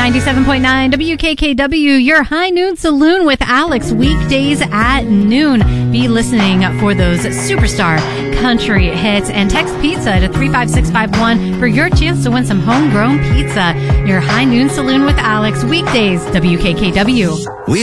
97.9 WKKW, your High Noon Saloon with Alex, weekdays at noon. Be listening for those superstar country hits and text pizza to 35651 for your chance to win some homegrown pizza. Your High Noon Saloon with Alex, weekdays, WKKW.